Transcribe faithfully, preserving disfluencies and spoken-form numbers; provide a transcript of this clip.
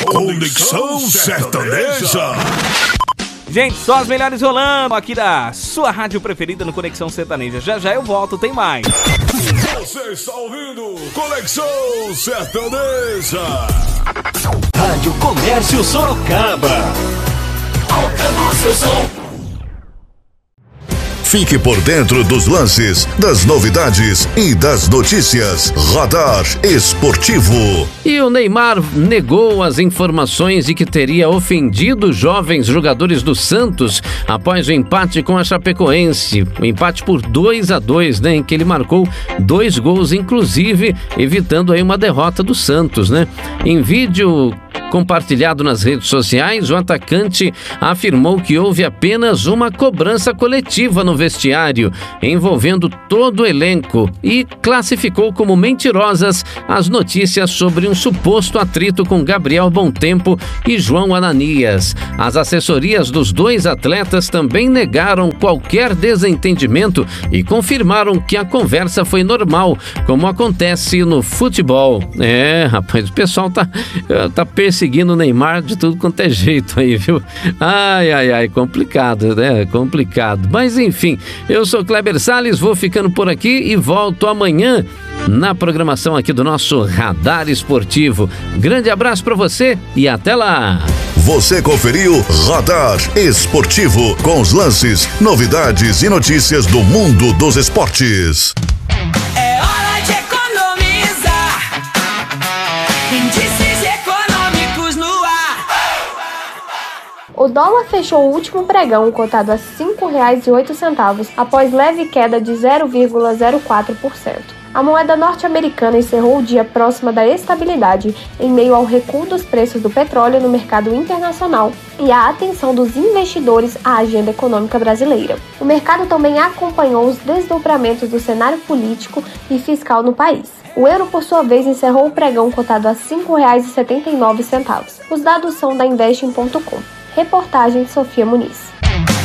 Conexão Sertaneja. Gente, só as melhores rolando aqui da sua rádio preferida no Conexão Sertaneja. Já já eu volto, tem mais. Você está ouvindo Conexão Sertaneja. Rádio Comércio Sorocaba. Alcança o seu som. Fique por dentro dos lances, das novidades e das notícias. Radar Esportivo. E o Neymar negou as informações de que teria ofendido jovens jogadores do Santos após o empate com a Chapecoense. O empate por dois a dois, né? Em que ele marcou dois gols, inclusive evitando aí uma derrota do Santos, né? Em vídeo compartilhado nas redes sociais, o atacante afirmou que houve apenas uma cobrança coletiva no vestiário, envolvendo todo o elenco, e classificou como mentirosas as notícias sobre um suposto atrito com Gabriel Bontempo e João Ananias. As assessorias dos dois atletas também negaram qualquer desentendimento e confirmaram que a conversa foi normal, como acontece no futebol. É, rapaz, o pessoal tá, tá perseguindo Seguindo o Neymar de tudo quanto é jeito aí, viu? Ai, ai, ai, complicado, né? Complicado. Mas enfim, eu sou Kleber Salles, vou ficando por aqui e volto amanhã na programação aqui do nosso Radar Esportivo. Grande abraço pra você e até lá! Você conferiu Radar Esportivo com os lances, novidades e notícias do mundo dos esportes. É hora de economizar. Índices econômicos no ar. O dólar fechou o último pregão cotado a cinco reais e oito centavos após leve queda de zero vírgula zero quatro por cento. A moeda norte-americana encerrou o dia próxima da estabilidade em meio ao recuo dos preços do petróleo no mercado internacional e à atenção dos investidores à agenda econômica brasileira. O mercado também acompanhou os desdobramentos do cenário político e fiscal no país. O euro, por sua vez, encerrou o pregão cotado a cinco reais e setenta e nove centavos. Os dados são da investing ponto com. Reportagem Sofia Muniz.